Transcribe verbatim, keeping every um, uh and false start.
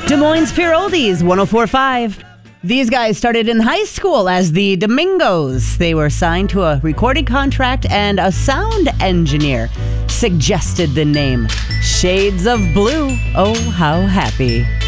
Des Moines Pure Oldies, one oh four point five. These guys started in high school as the Domingos. They were signed to a recording contract, and a sound engineer suggested the name Shades of Blue. Oh, how happy.